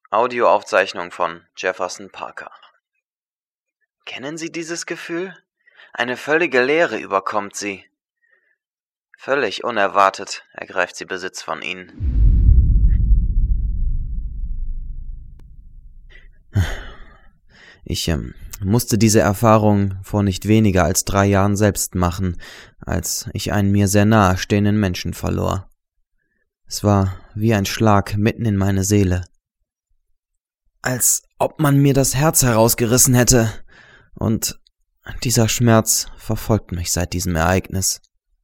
Audioaufzeichnung von Jefferson Parker. Kennen Sie dieses Gefühl? Eine völlige Leere überkommt Sie. Völlig unerwartet ergreift sie Besitz von Ihnen. Ich musste diese Erfahrung vor nicht weniger als 3 Jahren selbst machen, als ich einen mir sehr nahe stehenden Menschen verlor. Es war wie ein Schlag mitten in meine Seele. Als ob man mir das Herz herausgerissen hätte, und dieser Schmerz verfolgt mich seit diesem Ereignis.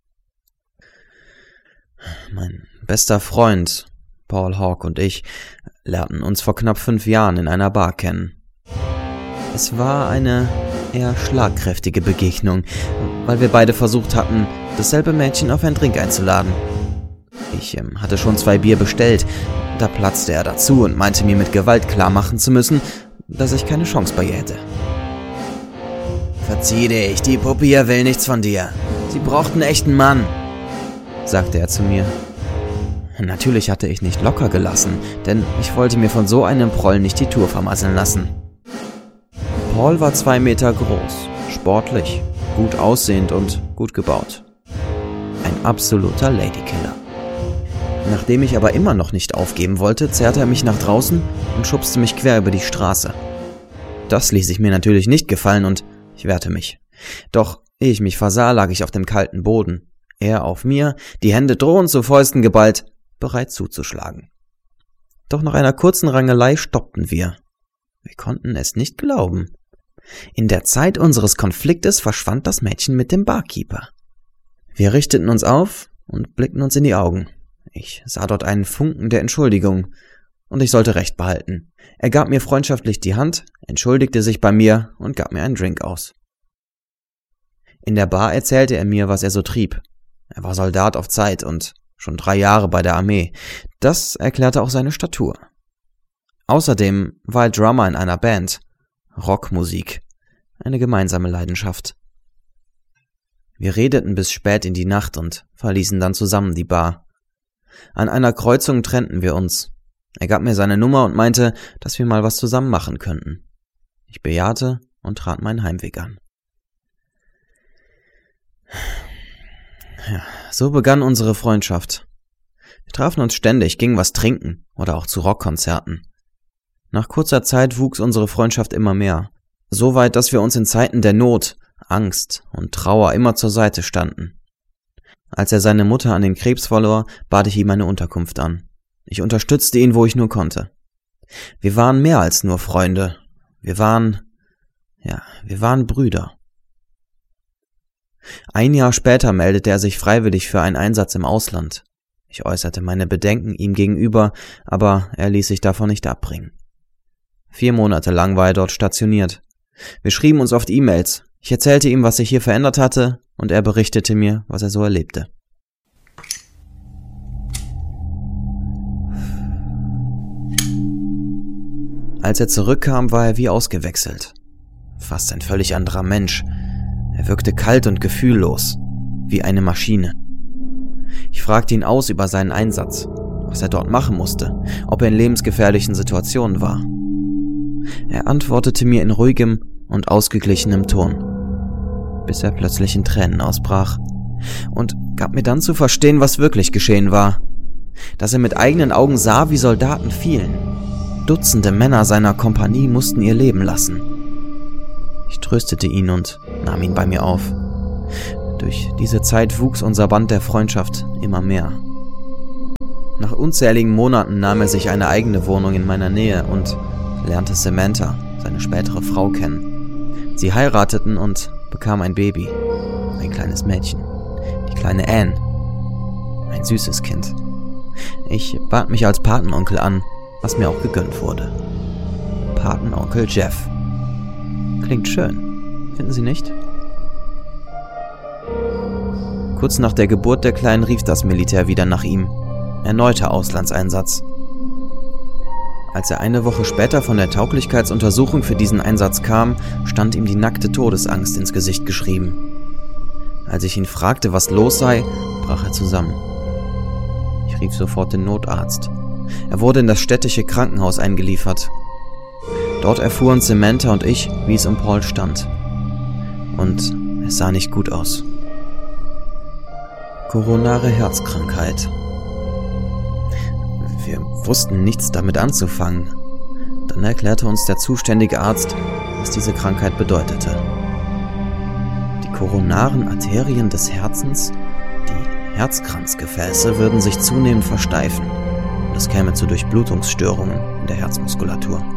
Mein bester Freund, Paul Hawk, und ich lernten uns vor knapp 5 Jahren in einer Bar kennen. Es war eine eher schlagkräftige Begegnung, weil wir beide versucht hatten, dasselbe Mädchen auf einen Drink einzuladen. Ich hatte schon 2 Bier bestellt, da platzte er dazu und meinte mir mit Gewalt klarmachen zu müssen, dass ich keine Chance bei ihr hätte. »Verzieh dich, die Puppe hier will nichts von dir. Sie braucht einen echten Mann«, sagte er zu mir. Natürlich hatte ich nicht locker gelassen, denn ich wollte mir von so einem Proll nicht die Tour vermasseln lassen. Paul war 2 Meter groß, sportlich, gut aussehend und gut gebaut. Ein absoluter Ladykiller. Nachdem ich aber immer noch nicht aufgeben wollte, zerrte er mich nach draußen und schubste mich quer über die Straße. Das ließ sich mir natürlich nicht gefallen und ich wehrte mich. Doch ehe ich mich versah, lag ich auf dem kalten Boden. Er auf mir, die Hände drohend zu Fäusten geballt, bereit zuzuschlagen. Doch nach einer kurzen Rangelei stoppten wir. Wir konnten es nicht glauben. In der Zeit unseres Konfliktes verschwand das Mädchen mit dem Barkeeper. Wir richteten uns auf und blickten uns in die Augen. Ich sah dort einen Funken der Entschuldigung, und ich sollte Recht behalten. Er gab mir freundschaftlich die Hand, entschuldigte sich bei mir und gab mir einen Drink aus. In der Bar erzählte er mir, was er so trieb. Er war Soldat auf Zeit und schon 3 Jahre bei der Armee. Das erklärte auch seine Statur. Außerdem war er Drummer in einer Band. Rockmusik. Eine gemeinsame Leidenschaft. Wir redeten bis spät in die Nacht und verließen dann zusammen die Bar. An einer Kreuzung trennten wir uns. Er gab mir seine Nummer und meinte, dass wir mal was zusammen machen könnten. Ich bejahte und trat meinen Heimweg an. Ja, so begann unsere Freundschaft. Wir trafen uns ständig, gingen was trinken oder auch zu Rockkonzerten. Nach kurzer Zeit wuchs unsere Freundschaft immer mehr, so weit, dass wir uns in Zeiten der Not, Angst und Trauer immer zur Seite standen. Als er seine Mutter an den Krebs verlor, bat ich ihm eine Unterkunft an. Ich unterstützte ihn, wo ich nur konnte. Wir waren mehr als nur Freunde. Wir waren Brüder. 1 Jahr später meldete er sich freiwillig für einen Einsatz im Ausland. Ich äußerte meine Bedenken ihm gegenüber, aber er ließ sich davon nicht abbringen. 4 Monate lang war er dort stationiert. Wir schrieben uns oft E-Mails. Ich erzählte ihm, was sich hier verändert hatte, und er berichtete mir, was er so erlebte. Als er zurückkam, war er wie ausgewechselt. Fast ein völlig anderer Mensch. Er wirkte kalt und gefühllos, wie eine Maschine. Ich fragte ihn aus über seinen Einsatz, was er dort machen musste, ob er in lebensgefährlichen Situationen war. Er antwortete mir in ruhigem und ausgeglichenem Ton, bis er plötzlich in Tränen ausbrach und gab mir dann zu verstehen, was wirklich geschehen war, dass er mit eigenen Augen sah, wie Soldaten fielen. Dutzende Männer seiner Kompanie mussten ihr Leben lassen. Ich tröstete ihn und nahm ihn bei mir auf. Durch diese Zeit wuchs unser Band der Freundschaft immer mehr. Nach unzähligen Monaten nahm er sich eine eigene Wohnung in meiner Nähe und lernte Samantha, seine spätere Frau, kennen. Sie heirateten und bekamen ein Baby, ein kleines Mädchen, die kleine Anne, ein süßes Kind. Ich bat mich als Patenonkel an, was mir auch gegönnt wurde. Patenonkel Jeff. Klingt schön, finden Sie nicht? Kurz nach der Geburt der Kleinen rief das Militär wieder nach ihm. Erneuter Auslandseinsatz. Als er 1 Woche später von der Tauglichkeitsuntersuchung für diesen Einsatz kam, stand ihm die nackte Todesangst ins Gesicht geschrieben. Als ich ihn fragte, was los sei, brach er zusammen. Ich rief sofort den Notarzt. Er wurde in das städtische Krankenhaus eingeliefert. Dort erfuhren Samantha und ich, wie es um Paul stand. Und es sah nicht gut aus. Koronare Herzkrankheit. Wir wussten nichts damit anzufangen. Dann erklärte uns der zuständige Arzt, was diese Krankheit bedeutete. Die koronaren Arterien des Herzens, die Herzkranzgefäße, würden sich zunehmend versteifen und es käme zu Durchblutungsstörungen in der Herzmuskulatur.